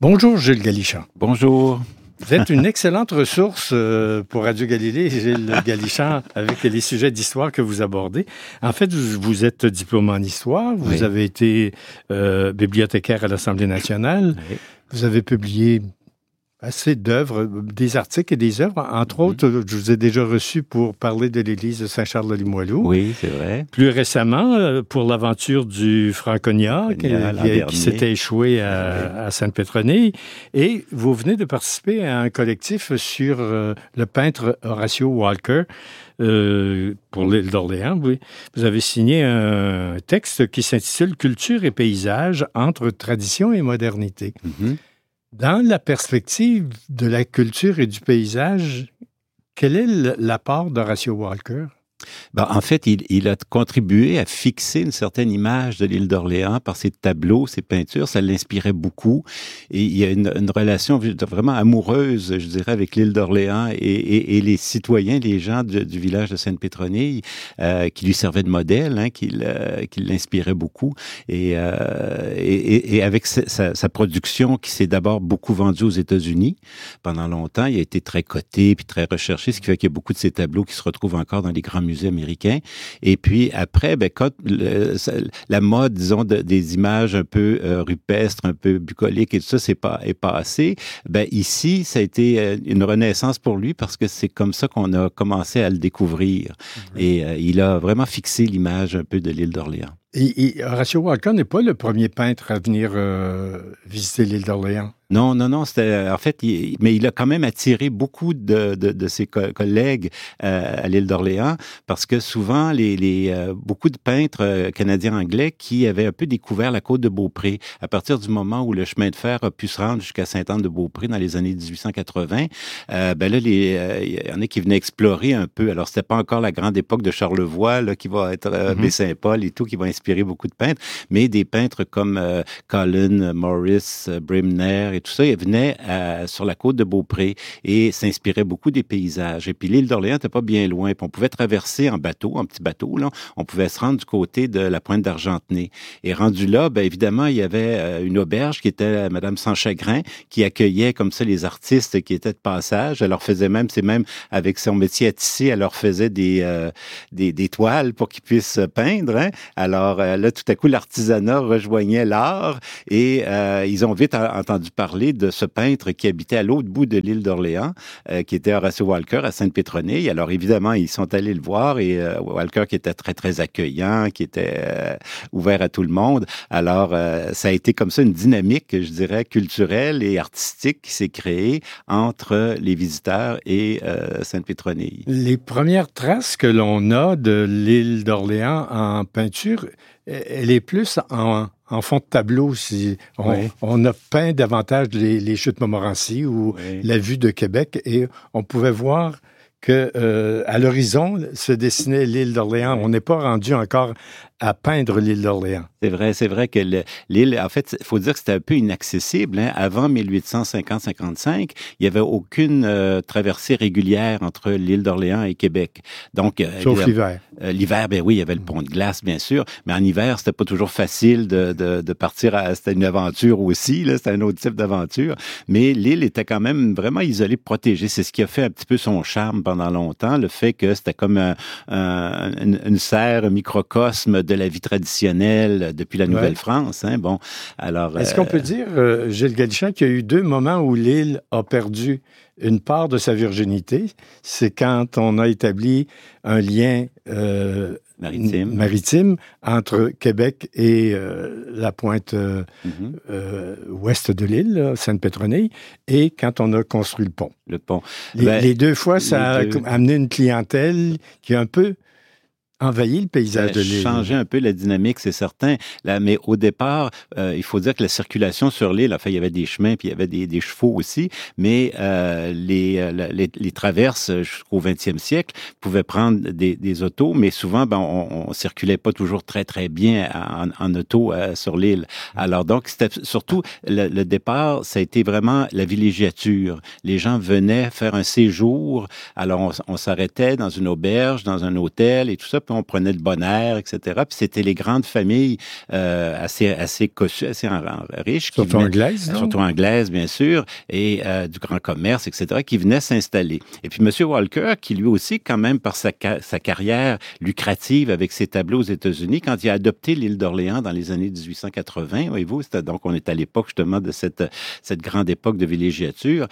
Bonjour Gilles Galichan. Bonjour. Vous êtes une excellente ressource pour Radio Galilée, Gilles Galichan, avec les sujets d'histoire que vous abordez. En fait, vous êtes diplômé en histoire, vous avez été bibliothécaire à l'Assemblée nationale, vous avez publié assez d'œuvres, des articles et des œuvres. Entre autres, je vous ai déjà reçu pour parler de l'église de Saint-Charles-de-Limoilou. Oui, c'est vrai. Plus récemment, pour l'aventure du Franconia, qui s'était échoué à Sainte-Pétronille. Et vous venez de participer à un collectif sur le peintre Horatio Walker pour l'île d'Orléans. Vous avez signé un texte qui s'intitule « Culture et paysage entre tradition et modernité ». Dans la perspective de la culture et du paysage, quel est l'apport d'Horatio Walker? En fait, il a contribué à fixer une certaine image de l'île d'Orléans par ses tableaux, ses peintures. Ça l'inspirait beaucoup. Et il y a une relation vraiment amoureuse, je dirais, avec l'île d'Orléans et les citoyens, les gens du village de Sainte-Pétronille, qui lui servaient de modèle, qui l'inspiraient beaucoup. Et avec sa production qui s'est d'abord beaucoup vendue aux États-Unis pendant longtemps, il a été très coté puis très recherché, ce qui fait qu'il y a beaucoup de ses tableaux qui se retrouvent encore dans les grands musées américains. Et puis après, quand la mode, disons, des images un peu rupestres, un peu bucoliques et tout ça est passé, ici, ça a été une renaissance pour lui parce que c'est comme ça qu'on a commencé à le découvrir. Et il a vraiment fixé l'image un peu de l'île d'Orléans. Et Horatio Walker n'est pas le premier peintre à venir visiter l'île d'Orléans. Non, c'était en fait, mais il a quand même attiré beaucoup de ses collègues à l'île d'Orléans parce que souvent beaucoup de peintres canadiens-anglais qui avaient un peu découvert la côte de Beaupré à partir du moment où le chemin de fer a pu se rendre jusqu'à Sainte-Anne-de-Beaupré dans les années 1880. Il y en a qui venaient explorer un peu. Alors c'était pas encore la grande époque de Charlevoix là qui va être Baie-Saint-Paul et tout qui va inspirer beaucoup de peintres, mais des peintres comme Colin Morris, Bremner et tout ça, ils venaient sur la côte de Beaupré et s'inspiraient beaucoup des paysages. Et puis l'île d'Orléans n'était pas bien loin. Puis on pouvait traverser en petit bateau, là. On pouvait se rendre du côté de la pointe d'Argentenay. Et rendu là, évidemment, il y avait une auberge qui était Madame Sans-Chagrin, qui accueillait comme ça les artistes qui étaient de passage. Elle leur faisait même avec son métier à tisser, elle leur faisait des toiles pour qu'ils puissent peindre. Hein. Alors là, tout à coup, l'artisanat rejoignait l'art et ils ont vite entendu parler de ce peintre qui habitait à l'autre bout de l'île d'Orléans, qui était Horatio Walker à Sainte-Pétronille. Alors évidemment, ils sont allés le voir et Walker qui était très, très accueillant, qui était ouvert à tout le monde. Alors, ça a été comme ça une dynamique, je dirais, culturelle et artistique qui s'est créée entre les visiteurs et Sainte-Pétronille. Les premières traces que l'on a de l'île d'Orléans en peinture, elle est plus en fond de tableau. On a peint davantage les chutes Montmorency ou la vue de Québec et on pouvait voir que à l'horizon se dessinait l'île d'Orléans. On n'est pas rendu encore à peindre l'île d'Orléans. C'est vrai que l'île, en fait, il faut dire que c'était un peu inaccessible. Hein. Avant 1850-55, il n'y avait aucune traversée régulière entre l'île d'Orléans et Québec. Donc, sauf l'hiver. L'hiver, oui, il y avait le pont de glace, bien sûr, mais en hiver, c'était pas toujours facile de partir. C'était une aventure aussi, là, c'était un autre type d'aventure. Mais l'île était quand même vraiment isolée, protégée. C'est ce qui a fait un petit peu son charme pendant longtemps, le fait que c'était comme une serre, un microcosme de la vie traditionnelle depuis la Nouvelle-France. Hein? Bon, alors... Est-ce qu'on peut dire, Gilles Galichan, qu'il y a eu 2 moments où l'île a perdu une part de sa virginité? C'est quand on a établi un lien maritime entre Québec et la pointe ouest de l'île, Sainte-Pétronille, et quand on a construit le pont. Le pont. Les 2 fois, ça a amené une clientèle qui a un peu envahi le paysage de l'île. Changer un peu la dynamique, c'est certain. Là, mais au départ, il faut dire que la circulation sur l'île, enfin, il y avait des chemins, puis il y avait des chevaux aussi, mais les traverses jusqu'au 20e siècle pouvaient prendre des autos, mais souvent, on circulait pas toujours très, très bien en auto sur l'île. Alors donc, c'était surtout, le départ, ça a été vraiment la villégiature. Les gens venaient faire un séjour, alors on s'arrêtait dans une auberge, dans un hôtel et tout ça, puis on prenait le bon air, etc. Puis c'était les grandes familles assez cossues, assez riches. Surtout anglaises, non? Surtout anglaises, bien sûr, et du grand commerce, etc., qui venaient s'installer. Et puis M. Walker, qui lui aussi, quand même, par sa carrière lucrative avec ses tableaux aux États-Unis, quand il a adopté l'île d'Orléans dans les années 1880, voyez-vous, donc on est à l'époque justement de cette grande époque de villégiature,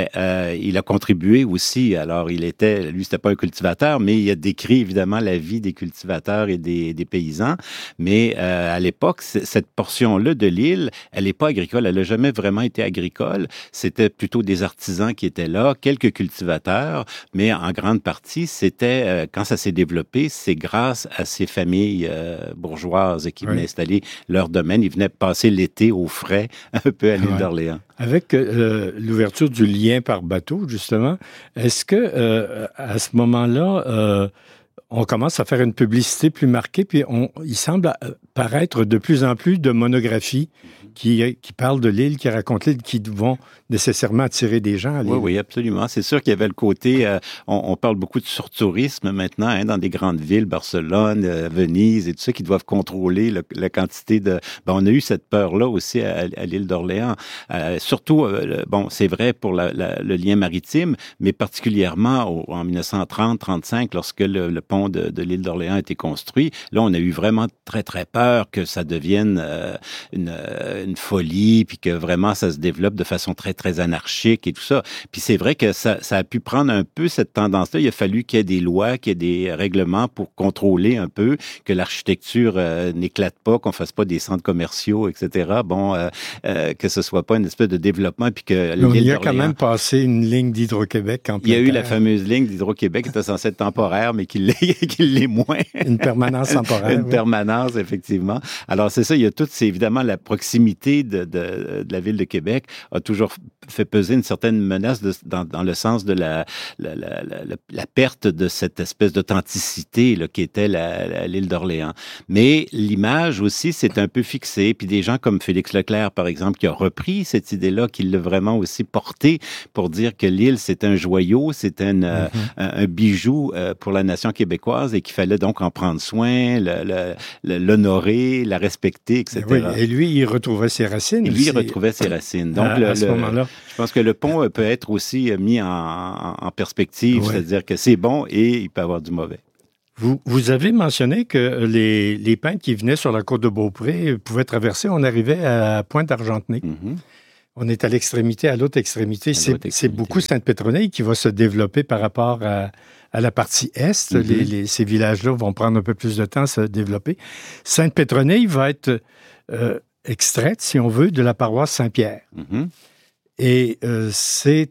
il a contribué aussi. Alors, lui, c'était pas un cultivateur, mais il a décrit évidemment la vie des cultivateurs et des paysans. Mais à l'époque, cette portion-là de l'île, elle n'est pas agricole. Elle n'a jamais vraiment été agricole. C'était plutôt des artisans qui étaient là, quelques cultivateurs, mais en grande partie, c'était, quand ça s'est développé, c'est grâce à ces familles bourgeoises qui venaient installer leur domaine. Ils venaient passer l'été au frais, un peu à l'île d'Orléans. Avec l'ouverture du lien par bateau, justement, est-ce que à ce moment-là, on commence à faire une publicité plus marquée, puis il semble paraître de plus en plus de monographies qui parlent de l'île, qui racontent l'île, qui vont nécessairement attirer des gens à l'île. Oui, absolument. C'est sûr qu'il y avait le côté, on parle beaucoup de surtourisme maintenant, dans des grandes villes, Barcelone, Venise et tout ça, qui doivent contrôler la quantité de... on a eu cette peur-là aussi à l'île d'Orléans. Surtout, c'est vrai pour le lien maritime, mais particulièrement en 1930-35, lorsque le pont de l'île d'Orléans a été construit. Là, on a eu vraiment très, très peur que ça devienne une folie, puis que vraiment ça se développe de façon très, très anarchique et tout ça. Puis c'est vrai que ça a pu prendre un peu cette tendance-là. Il a fallu qu'il y ait des lois, qu'il y ait des règlements pour contrôler un peu, que l'architecture n'éclate pas, qu'on fasse pas des centres commerciaux, etc. Que ce soit pas une espèce de développement, puis que l'île d'Orléans... Il y a quand même passé une ligne d'Hydro-Québec en plein Il y a eu la fameuse ligne d'Hydro-Québec qui était censée être temporaire, mais qui l'est moins. Une permanence temporaire. Une permanence, effectivement. Alors, c'est ça, il y a évidemment, la proximité de la ville de Québec a toujours fait peser une certaine menace dans le sens de la perte de cette espèce d'authenticité qui était l'île d'Orléans. Mais l'image aussi s'est un peu fixée, puis des gens comme Félix Leclerc, par exemple, qui a repris cette idée-là, qui l'a vraiment aussi portée pour dire que l'île, c'est un joyau, c'est un bijou pour la nation québécoise et qu'il fallait donc en prendre soin, l'honorer, la respecter, etc. Oui, et lui, il retrouvait ses racines. Et lui, il retrouvait ses racines. Donc, à ce moment-là. Je pense que le pont peut être aussi mis en perspective, c'est-à-dire que c'est bon et il peut avoir du mauvais. Vous avez mentionné que les peintres qui venaient sur la côte de Beaupré pouvaient traverser. On arrivait à Pointe-Argenteuil. Mm-hmm. On est à l'extrémité, à l'autre extrémité. C'est beaucoup Sainte-Pétronille qui va se développer par rapport à la partie est. Mm-hmm. Ces villages-là vont prendre un peu plus de temps à se développer. Sainte-Pétronille va être extraite, si on veut, de la paroisse Saint-Pierre. Mm-hmm. Et c'est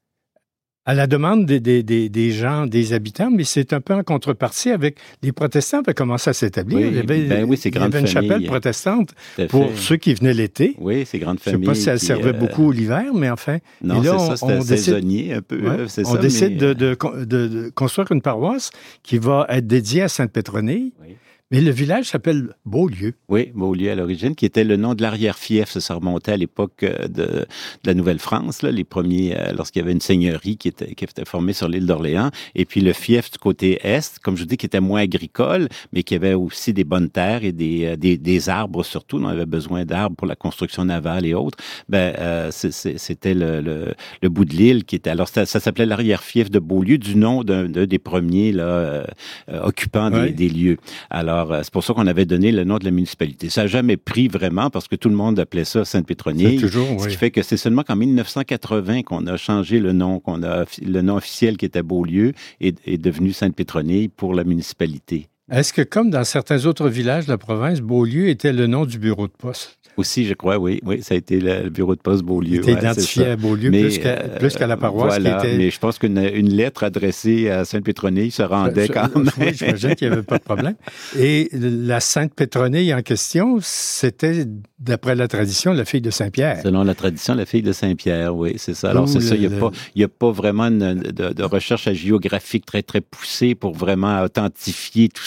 à la demande des gens, des habitants, mais c'est un peu en contrepartie avec les protestants avaient commencé à s'établir. Oui, il y avait une chapelle protestante pour ceux qui venaient l'été. Oui, ces grandes familles. Je ne sais pas si elle servait beaucoup l'hiver, mais enfin... Non, c'était saisonnier un peu. On décide de construire une paroisse qui va être dédiée à Sainte-Pétronille. Oui. Mais le village s'appelle Beaulieu. Oui, Beaulieu à l'origine, qui était le nom de l'arrière-fief. Ça remontait à l'époque de la Nouvelle-France, les premiers, lorsqu'il y avait une seigneurie qui était formée sur l'île d'Orléans. Et puis le fief du côté est, comme je vous dis, qui était moins agricole, mais qui avait aussi des bonnes terres et des arbres surtout. On avait besoin d'arbres pour la construction navale et autres. C'était le bout de l'île qui était... Alors, ça s'appelait l'arrière-fief de Beaulieu, du nom d'un des premiers occupants des lieux. Alors, c'est pour ça qu'on avait donné le nom de la municipalité. Ça n'a jamais pris vraiment parce que tout le monde appelait ça Sainte-Pétronille. Ce qui fait que c'est seulement qu'en 1980 qu'on a changé le nom, le nom officiel qui était Beaulieu est devenu Sainte-Pétronille pour la municipalité. Est-ce que, comme dans certains autres villages de la province, Beaulieu était le nom du bureau de poste? Aussi, je crois, oui, ça a été le bureau de poste Beaulieu. Il était identifié à Beaulieu plus qu'à la paroisse. Voilà, mais je pense qu'une lettre adressée à Sainte-Pétronille se rendait quand même. Oui, j'imagine qu'il n'y avait pas de problème. Et la Sainte-Pétronille en question, c'était, d'après la tradition, la fille de Saint-Pierre. Selon la tradition, la fille de Saint-Pierre, oui, c'est ça. Alors, c'est ça, il n'y a pas vraiment de recherche géographique très, très poussée pour vraiment authentifier tout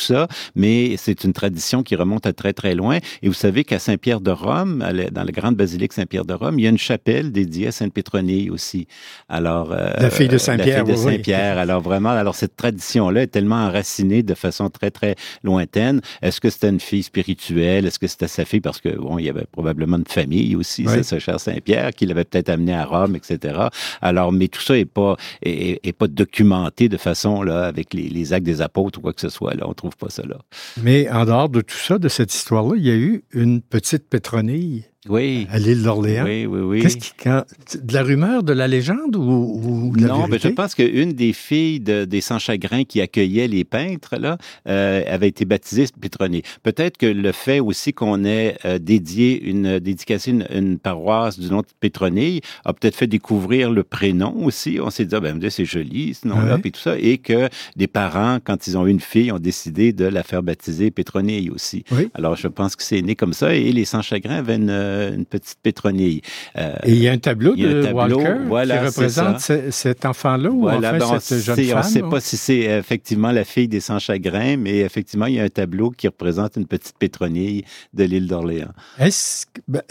ça, mais c'est une tradition qui remonte à très, très loin. Et vous savez qu'à Saint-Pierre-de-Rome, dans la grande basilique Saint-Pierre-de-Rome, il y a une chapelle dédiée à Sainte Pétronille aussi. Alors, la fille de Saint-Pierre. La fille de Saint-Pierre. Alors, vraiment, cette tradition-là est tellement enracinée de façon très, très lointaine. Est-ce que c'était une fille spirituelle? Est-ce que c'était sa fille? Parce que, bon, il y avait probablement une famille aussi, ce cher Saint-Pierre, qui l'avait peut-être amené à Rome, etc. Alors, mais tout ça est pas documenté de façon, là, avec les actes des apôtres ou quoi que ce soit, là. On trouve pas ça là. Mais en dehors de tout ça, de cette histoire-là, il y a eu une petite Pétronille. Oui. À l'île d'Orléans. Oui. De la rumeur, de la légende ou de la vérité? Non, mais je pense qu'une des filles des Sans-Chagrins qui accueillaient les peintres, là, avait été baptisée Pétronille. Peut-être que le fait aussi qu'on ait dédicacé une paroisse du nom de Pétronille a peut-être fait découvrir le prénom aussi. On s'est dit, c'est joli, ce nom-là, puis tout ça. Et que des parents, quand ils ont eu une fille, ont décidé de la faire baptiser Pétronille aussi. Oui. Alors, je pense que c'est né comme ça. Et les Sans-Chagrins avaient une petite Pétronille. Et il y a un tableau de Walker qui représente cet enfant-là ou cette jeune femme? On ne sait pas si c'est effectivement la fille des Sans-Chagrins, mais effectivement, il y a un tableau qui représente une petite Pétronille de l'île d'Orléans. Est-ce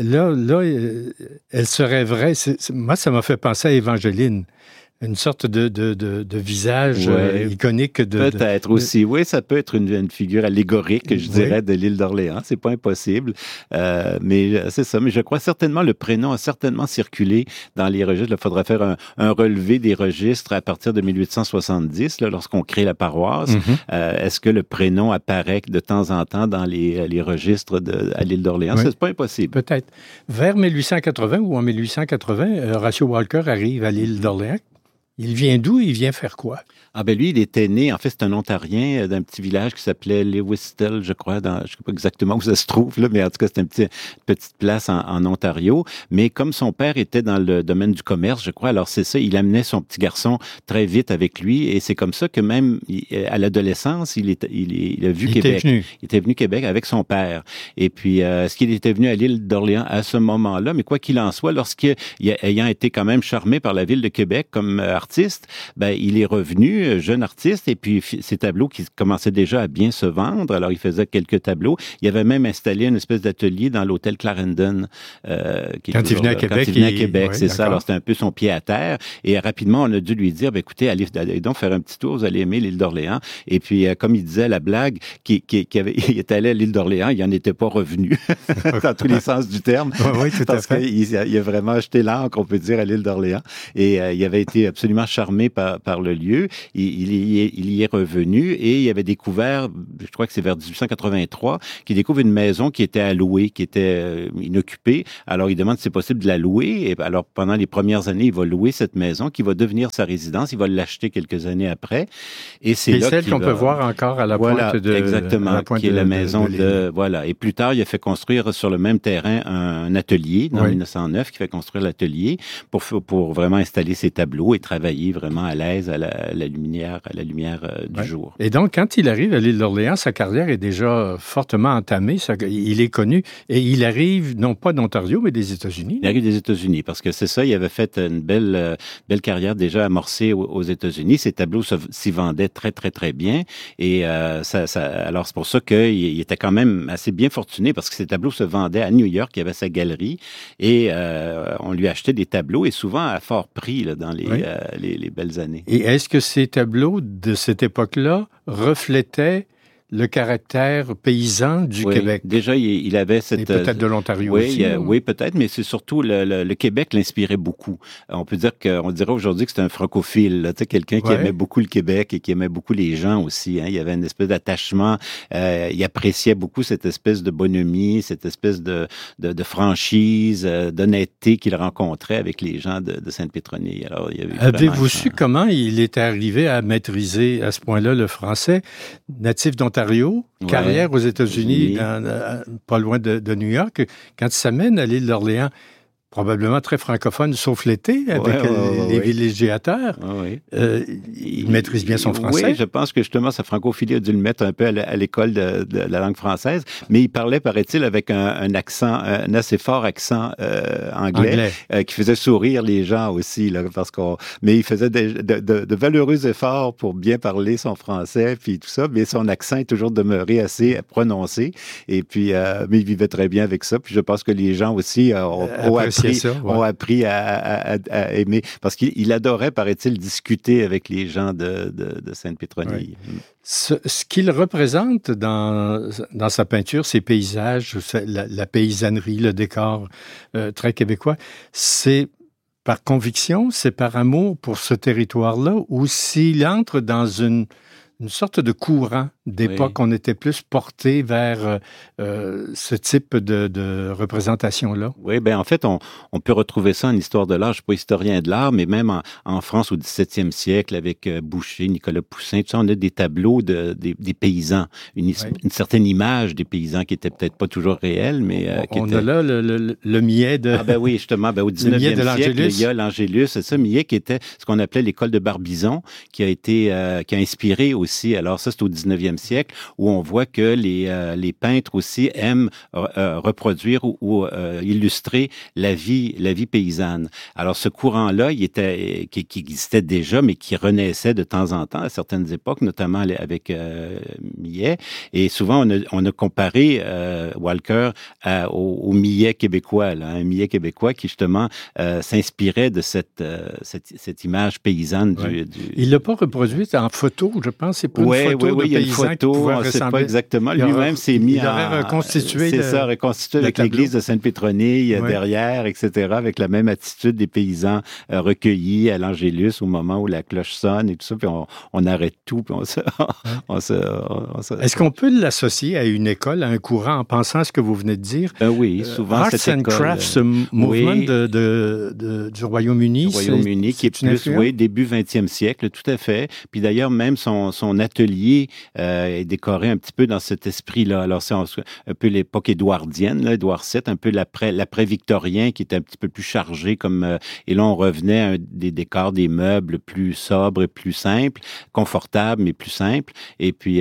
elle serait vraie? Moi, ça m'a fait penser à Évangeline. Une sorte de visage iconique. Peut-être aussi. Oui, ça peut être une figure allégorique, je dirais, de l'île d'Orléans. C'est pas impossible. Mais c'est ça. Mais je crois certainement, le prénom a certainement circulé dans les registres. Il faudrait faire un relevé des registres à partir de 1870, là, lorsqu'on crée la paroisse. Est-ce que le prénom apparaît de temps en temps dans les registres à l'île d'Orléans? C'est pas impossible. Peut-être. Vers 1880 ou en 1880, Horatio Walker arrive à l'île d'Orléans. Il vient d'où? Il vient faire quoi? Lui, il était né, en fait, c'est un Ontarien d'un petit village qui s'appelait Lewiston, je crois, je sais pas exactement où ça se trouve, là, mais en tout cas, c'était une petite place en Ontario. Mais comme son père était dans le domaine du commerce, je crois, alors c'est ça, il amenait son petit garçon très vite avec lui, et c'est comme ça que même à l'adolescence, il a vu Québec. Il était venu Québec avec son père. Et puis, est-ce qu'il était venu à l'île d'Orléans à ce moment-là? Mais quoi qu'il en soit, ayant été quand même charmé par la ville de Québec comme artiste, il est revenu jeune artiste, et puis ses tableaux qui commençaient déjà à bien se vendre, alors il faisait quelques tableaux. Il avait même installé une espèce d'atelier dans l'hôtel Clarendon. Quand il venait à Québec. C'est ça. Alors c'était un peu son pied à terre, et rapidement on a dû lui dire, écoutez, allez donc faire un petit tour, vous allez aimer l'île d'Orléans. Et puis comme il disait la blague, il était allé à l'île d'Orléans, il n'en était pas revenu, dans tous les sens du terme. Oui, tout à fait. Parce qu'il a vraiment acheté l'encre, on peut dire, à l'île d'Orléans. Et il avait été absolument charmé par le lieu. Il y est revenu, et il avait découvert, je crois que c'est vers 1883, qu'il découvre une maison qui était à louer, qui était inoccupée. Alors, il demande si c'est possible de la louer. Et alors, pendant les premières années, il va louer cette maison qui va devenir sa résidence. Il va l'acheter quelques années après. Et c'est là celle qu'on peut voir encore à la pointe de... Exactement, qui est la maison de... Voilà. Et plus tard, il a fait construire sur le même terrain un atelier, en 1909, qui fait construire l'atelier pour vraiment installer ses tableaux et travailler vraiment à l'aise à la lumière du jour. Et donc, quand il arrive à l'île d'Orléans, sa carrière est déjà fortement entamée. Il est connu. Et il arrive, non pas d'Ontario, mais des États-Unis. Il arrive des États-Unis, parce que c'est ça, il avait fait une belle carrière déjà amorcée aux États-Unis. Ses tableaux s'y vendaient très, très, très bien. Et alors, c'est pour ça qu'il était quand même assez bien fortuné, parce que ses tableaux se vendaient à New York. Il y avait sa galerie. Et on lui achetait des tableaux, et souvent à fort prix là, dans les belles années. Et est-ce que ces tableaux de cette époque-là reflétaient le caractère paysan du Québec? Déjà, il avait cette... Et peut-être de l'Ontario aussi. Oui, peut-être, mais c'est surtout le Québec l'inspirait beaucoup. On peut dire on dirait aujourd'hui que c'est un francophile, quelqu'un qui aimait beaucoup le Québec et qui aimait beaucoup les gens aussi. Il y avait une espèce d'attachement. Il appréciait beaucoup cette espèce de bonhomie, cette espèce de franchise, d'honnêteté qu'il rencontrait avec les gens de Sainte-Pétronille. Alors, avez-vous su comment il était arrivé à maîtriser à ce point-là le français, natif d'Ontario? Carrière aux États-Unis, pas loin de New York. Quand il s'amène à l'île d'Orléans, probablement très francophone, sauf l'été, avec les villégiateurs. Il maîtrise bien son français. Oui, je pense que justement, sa francophilie a dû le mettre un peu à l'école de la langue française, mais il parlait, paraît-il, avec un accent, un assez fort accent anglais. Qui faisait sourire les gens aussi, là, mais il faisait de valeureux efforts pour bien parler son français, puis tout ça, mais son accent est toujours demeuré assez prononcé, et puis, mais il vivait très bien avec ça, puis je pense que les gens aussi ont appris à aimer, parce qu'il adorait, paraît-il, discuter avec les gens de Sainte-Pétronille. Oui. Ce qu'il représente dans sa peinture, ses paysages, la paysannerie, le décor très québécois, c'est par conviction, c'est par amour pour ce territoire-là, ou s'il entre dans une sorte de courant d'époque, on était plus porté vers ce type de représentation-là. Oui, bien en fait, on peut retrouver ça en histoire de l'art. Je ne suis pas historien de l'art, mais même en France au 17e siècle, avec Boucher, Nicolas Poussin, tout ça, on a des tableaux des paysans, une certaine image des paysans qui n'était peut-être pas toujours réelle, mais qui était... a là le millet de... Ah ben oui, justement, au 19e siècle, il y a l'Angélus, c'est ça, millet qui était ce qu'on appelait l'école de Barbizon, qui a inspiré aussi, alors ça c'est au 19e siècle, où on voit que les peintres aussi aiment reproduire ou illustrer la vie paysanne. Alors ce courant-là, qui existait déjà, mais qui renaissait de temps en temps à certaines époques, notamment avec Millet. Et souvent on a comparé Walker au Millet québécois, là, un Millet québécois qui justement s'inspirait de cette image paysanne du... Il l'a pas reproduite en photo, je pense. C'est pas une photo de paysan qui pouvait on ne sait pas exactement. Lui-même s'est mis il aurait reconstitué reconstitué avec l'église de Sainte-Pétronille derrière, etc., avec la même attitude des paysans recueillis à l'Angélus au moment où la cloche sonne et tout ça, puis on arrête tout, puis Est-ce qu'on peut l'associer à une école, à un courant, en pensant à ce que vous venez de dire? Oui, souvent Arts and Crafts, ce mouvement du Royaume-Uni. Le Royaume-Uni, qui est plus, début 20e siècle, tout à fait. Puis d'ailleurs, même son atelier est décoré un petit peu dans cet esprit-là. Alors, c'est un peu l'époque édouardienne, là, Édouard VII, un peu l'après-victorien, qui était un petit peu plus chargé, et là, on revenait à des décors, des meubles plus sobres et plus simples, confortables, mais plus simples. Et puis,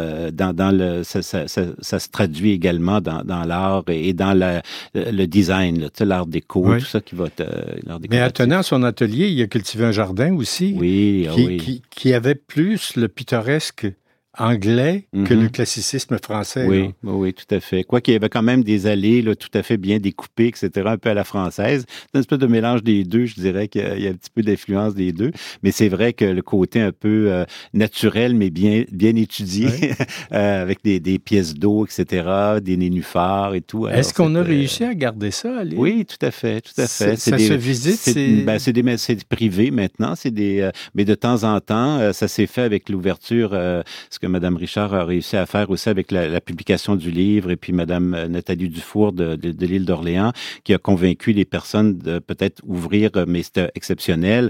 ça se traduit également dans l'art et dans le design, là, tu sais, l'art déco, tout ça qui va être l'art décoratif. Mais attenant son atelier, il a cultivé un jardin aussi, qui avait plus le pittoresque anglais que le classicisme français. Oui, tout à fait. Quoiqu'il y avait quand même des allées là, tout à fait bien découpées, etc., un peu à la française. C'est un espèce de mélange des deux, je dirais qu'il y a un petit peu d'influence des deux. Mais c'est vrai que le côté un peu naturel, mais bien étudié, avec des pièces d'eau, etc., des nénuphars et tout. Est-ce qu'on a réussi à garder ça, Ali? Oui, tout à fait. Ça se visite? C'est privé maintenant, mais de temps en temps, ça s'est fait avec l'ouverture, ce que Mme Richard a réussi à faire aussi avec la publication du livre, et puis Mme Nathalie Dufour de l'île d'Orléans, qui a convaincu les personnes de peut-être ouvrir, mais c'était exceptionnel,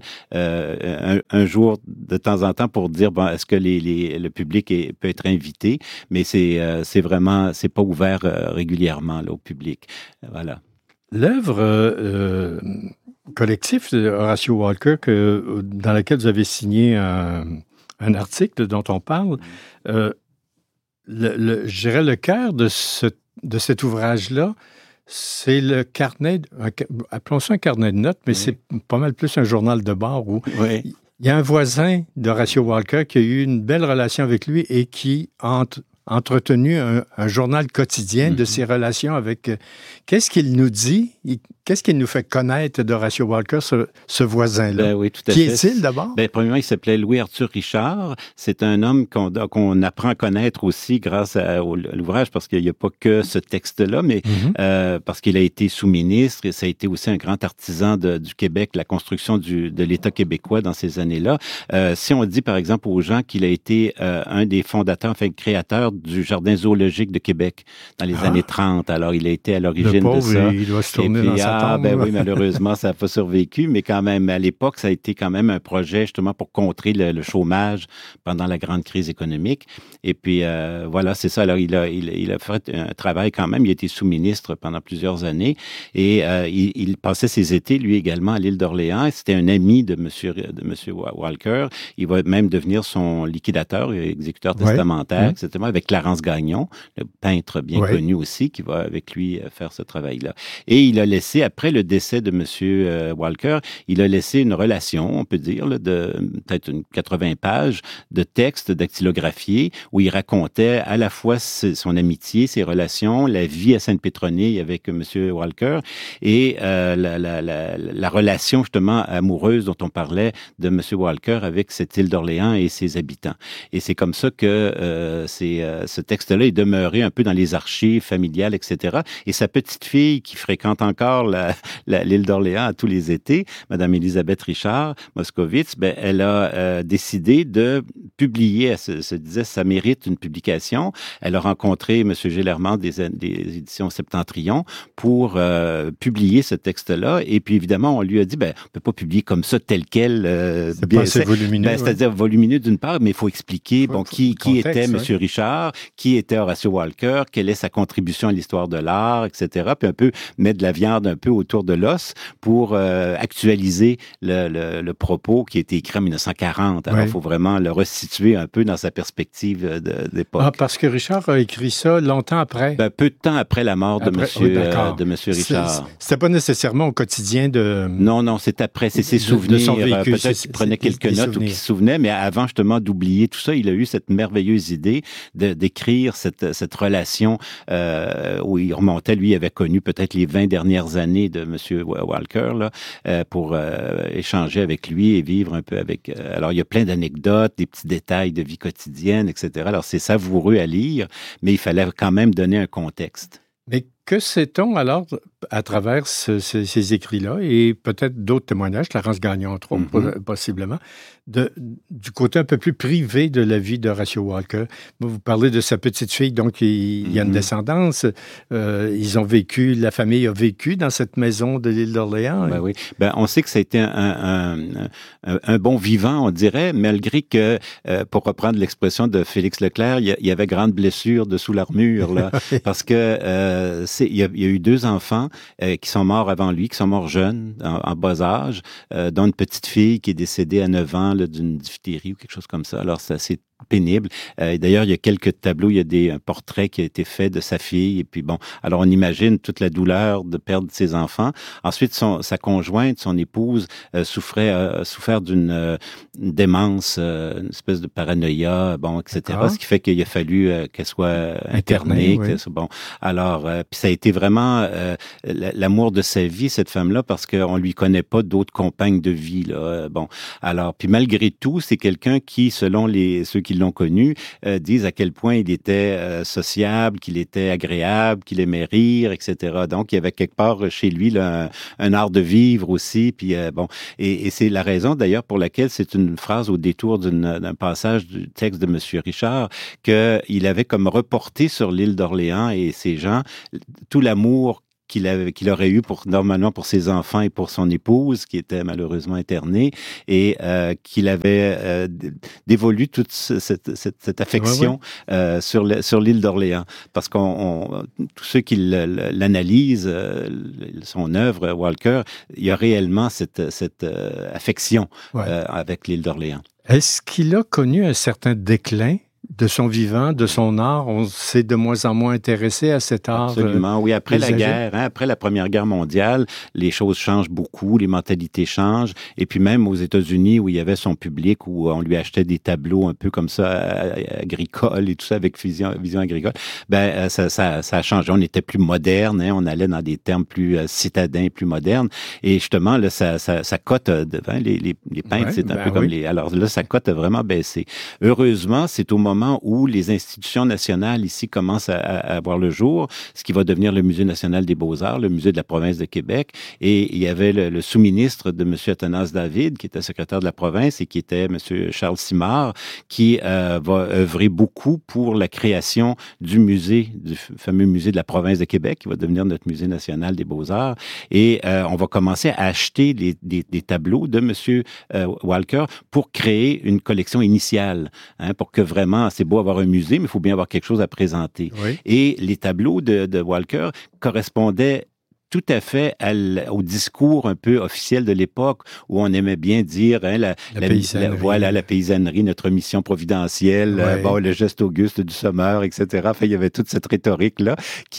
un jour de temps en temps pour dire, bon, est-ce que le public peut être invité, mais c'est pas ouvert régulièrement là, au public. Voilà. L'œuvre collective de Horatio Walker, dans laquelle vous avez signé un article dont on parle, je dirais le cœur de cet ouvrage-là, c'est le carnet, appelons ça un carnet de notes, mais c'est pas mal plus un journal de bord où il y a un voisin d'Horatio Walker qui a eu une belle relation avec lui et qui a entretenu un journal quotidien de ses relations avec... Qu'est-ce qu'il nous dit? Qu'est-ce qu'il nous fait connaître d'Horatio Walker, ce voisin-là? Oui, tout à fait. Qui est-il d'abord? Premièrement, il s'appelait Louis-Arthur Richard. C'est un homme qu'on apprend à connaître aussi grâce à l'ouvrage, parce qu'il n'y a pas que ce texte-là, mais parce qu'il a été sous-ministre et ça a été aussi un grand artisan du Québec, la construction de l'État québécois dans ces années-là. Si on dit, par exemple, aux gens qu'il a été un des fondateurs, créateurs du Jardin zoologique de Québec dans les années 30. Alors, il a été à l'origine de ça. Il doit se tourner dans sa tombe. Ben oui, malheureusement, ça n'a pas survécu, mais quand même, à l'époque, ça a été quand même un projet justement pour contrer le chômage pendant la grande crise économique. Et puis, voilà, c'est ça. Alors, il a fait un travail quand même. Il a été sous-ministre pendant plusieurs années et il passait ses étés, lui également, à l'île d'Orléans. C'était un ami de monsieur Walker. Il va même devenir son liquidateur et exécuteur testamentaire, etc., avec Clarence Gagnon, le peintre bien connu aussi, qui va avec lui faire ce travail-là. Et il a laissé, après le décès de monsieur Walker, il a laissé une relation, on peut dire, là, de peut-être 80 pages de textes dactylographiés où il racontait à la fois son amitié, ses relations, la vie à Sainte-Pétronille avec monsieur Walker et la relation justement amoureuse dont on parlait de monsieur Walker avec cette île d'Orléans et ses habitants. Et c'est comme ça que ce texte-là est demeuré un peu dans les archives familiales, etc. Et sa petite fille qui fréquente encore l'île d'Orléans à tous les étés, Madame Élisabeth Richard Moscovitz, ben elle a décidé de publier. Elle se disait ça mérite une publication. Elle a rencontré Monsieur Gillermand des éditions Septentrion pour publier ce texte-là. Et puis évidemment, on lui a dit on peut pas publier comme ça tel quel. C'est pas assez volumineux. C'est-à-dire volumineux d'une part, mais il faut expliquer qui était Monsieur Richard, qui était Horatio Walker, quelle est sa contribution à l'histoire de l'art, etc. Puis un peu mettre de la viande un peu autour de l'os pour actualiser le propos qui a été écrit en 1940. Alors, il faut vraiment le resituer un peu dans sa perspective d'époque. Ah, parce que Richard a écrit ça longtemps après? Peu de temps après la mort de Monsieur Richard. C'était pas nécessairement au quotidien de... Non, c'est après, c'est ses souvenirs. Peut-être qu'il prenait quelques notes ou qu'il se souvenait, mais avant justement d'oublier tout ça, il a eu cette merveilleuse idée d'écrire cette relation où il remontait, lui, il avait connu peut-être les 20 dernières années de Monsieur Walker, là, pour échanger avec lui et vivre un peu avec... alors, il y a plein d'anecdotes, des petits détails de vie quotidienne, etc. Alors, c'est savoureux à lire, mais il fallait quand même donner un contexte. Mais que sait-on alors à travers ces écrits-là et peut-être d'autres témoignages, Clarence Gagnon, entre autres, possiblement, du côté un peu plus privé de la vie d'Horatio Walker? Vous parlez de sa petite fille, donc il y a une descendance. Ils ont vécu, la famille a vécu dans cette maison de l'île d'Orléans. Oui. On sait que ça a été un bon vivant, on dirait, malgré que, pour reprendre l'expression de Félix Leclerc, il y avait grande blessure dessous l'armure, là, parce que il y a eu 2 enfants qui sont morts avant lui, qui sont morts jeunes, en bas âge, dont une petite fille qui est décédée à 9 ans là, d'une diphtérie ou quelque chose comme ça. Alors, c'est assez pénible. D'ailleurs, il y a quelques tableaux, il y a un portrait qui a été fait de sa fille. Et puis bon, alors on imagine toute la douleur de perdre ses enfants. Ensuite, sa conjointe, son épouse, souffert d'une démence, une espèce de paranoïa, etc. Ce qui fait qu'il a fallu qu'elle soit internée. Bon, alors, puis ça a été vraiment l'amour de sa vie, cette femme-là, parce qu'on lui connaît pas d'autres compagnes de vie, là. Bon, alors, puis malgré tout, c'est quelqu'un qui, selon ceux qui l'ont connu, disent à quel point il était sociable, qu'il était agréable, qu'il aimait rire, etc. Donc, il y avait quelque part chez lui là, un art de vivre aussi. Puis et c'est la raison d'ailleurs pour laquelle c'est une phrase au détour d'un passage du texte de Monsieur Richard qu'il avait comme reporté sur l'île d'Orléans et ses gens tout l'amour qu'il aurait eu normalement pour ses enfants et pour son épouse qui était malheureusement internée et qu'il avait dévolu toute cette affection sur l'île d'Orléans parce tous ceux qui l'analysent son œuvre Walker, il y a réellement cette affection avec l'île d'Orléans. Est-ce qu'il a connu un certain déclin de son vivant, de son art? On s'est de moins en moins intéressé à cet art. Absolument, oui. Après la guerre, après la Première Guerre mondiale, les choses changent beaucoup, les mentalités changent. Et puis même aux États-Unis, où il y avait son public, où on lui achetait des tableaux un peu comme ça, agricoles et tout ça, avec vision agricole, ça a changé. On était plus moderne, on allait dans des termes plus citadins, plus modernes. Et justement, là, sa cote devant les peintres, c'est un peu comme les... Alors là, sa cote a vraiment baissé. Heureusement, c'est au moment moment où les institutions nationales ici commencent à voir le jour, ce qui va devenir le Musée national des beaux-arts, le musée de la province de Québec. Et il y avait le sous-ministre de M. Athanas David, qui était secrétaire de la province, et qui était M. Charles Simard, qui va œuvrer beaucoup pour la création du musée, du fameux musée de la province de Québec, qui va devenir notre musée national des beaux-arts. Et on va commencer à acheter des tableaux de M. Walker pour créer une collection initiale, pour que vraiment, c'est beau avoir un musée, mais il faut bien avoir quelque chose à présenter. Oui. Et les tableaux de Walker correspondaient tout à fait au discours un peu officiel de l'époque où on aimait bien dire la paysannerie, notre mission providentielle, ouais. Le geste auguste du sommeur, etc. Enfin, il y avait toute cette rhétorique-là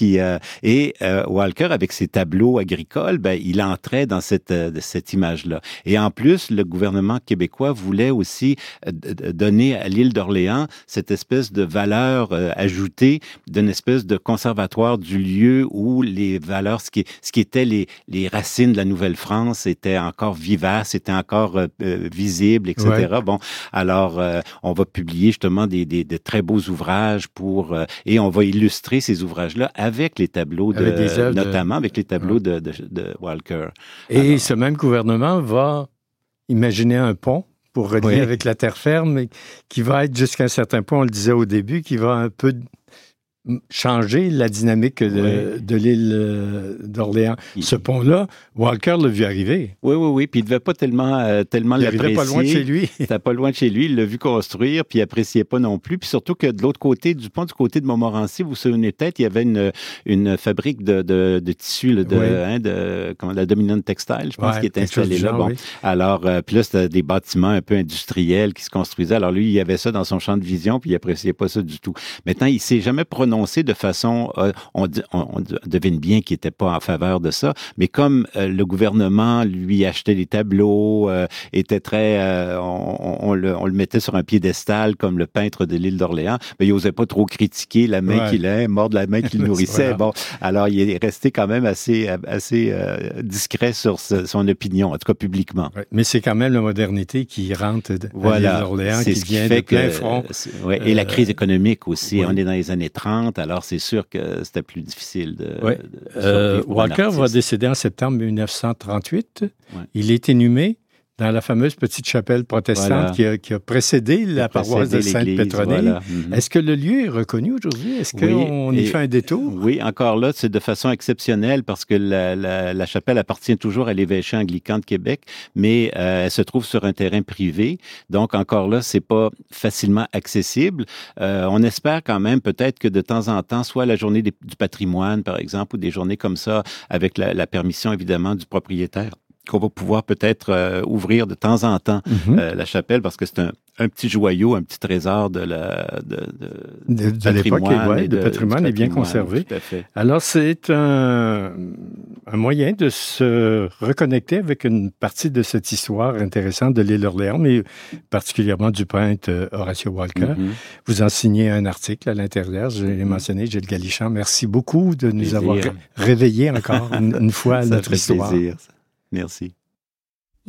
Walker, avec ses tableaux agricoles, il entrait dans cette image-là. Et en plus, le gouvernement québécois voulait aussi donner à l'île d'Orléans cette espèce de valeur ajoutée d'une espèce de conservatoire du lieu où les valeurs, ce qui étaient les racines de la Nouvelle-France étaient encore vivaces, étaient encore visibles, etc. Ouais. Bon, alors on va publier justement des très beaux ouvrages et on va illustrer ces ouvrages-là avec les tableaux notamment avec les tableaux de Walker. Et alors, ce même gouvernement va imaginer un pont pour relier avec la terre ferme, qui va être jusqu'à un certain point, on le disait au début, qui va un peu changer la dynamique de l'île d'Orléans. Ce pont-là, Walker l'a vu arriver. Oui. Puis il ne devait pas tellement l'apprécier. Il n'était pas loin de chez lui. C'était pas loin de chez lui. Il l'a vu construire, puis il n'appréciait pas non plus. Puis surtout que de l'autre côté du pont, du côté de Montmorency, vous vous souvenez peut-être, il y avait une fabrique de tissus, la Dominion Textile, je pense, qui était installée là. Bon. Alors, puis là, c'était des bâtiments un peu industriels qui se construisaient. Alors lui, il avait ça dans son champ de vision, puis il n'appréciait pas ça du tout. Maintenant, il ne s'est jamais prononcé de façon, on devine bien qu'il n'était pas en faveur de ça, mais comme le gouvernement lui achetait des tableaux, était très, on le mettait sur un piédestal comme le peintre de l'île d'Orléans, mais il n'osait pas trop critiquer la main qu'il a, mordre la main qu'il nourrissait. Bon, alors il est resté quand même assez discret sur son opinion, en tout cas publiquement. Ouais, mais c'est quand même la modernité qui rentre à l'île d'Orléans, qui vient de plein front. Et la crise économique aussi. On est dans les années 30. Alors, c'est sûr que c'était plus difficile de Walker va décéder en septembre 1938. Ouais. Il est inhumé dans la fameuse petite chapelle protestante qui a précédé la paroisse de Sainte-Pétronille. Voilà. Mm-hmm. Est-ce que le lieu est reconnu aujourd'hui? Est-ce qu'on y fait un détour? Oui, encore là, c'est de façon exceptionnelle parce que la chapelle appartient toujours à l'évêché anglican de Québec, mais elle se trouve sur un terrain privé. Donc, encore là, c'est pas facilement accessible. On espère quand même peut-être que de temps en temps, soit la journée du patrimoine, par exemple, ou des journées comme ça, avec la permission, évidemment, du propriétaire, qu'on va pouvoir peut-être ouvrir de temps en temps la chapelle parce que c'est un petit joyau, un petit trésor de l'époque, de patrimoine est bien conservé. Tout à fait. Alors, c'est un moyen de se reconnecter avec une partie de cette histoire intéressante de l'île d'Orléans, mais particulièrement du peintre Horatio Walker. Vous en signez un article à l'intérieur, je l'ai mentionné, Gilles Galichan. Merci beaucoup de nous avoir réveillés encore une fois à notre histoire. Plaisir. Merci.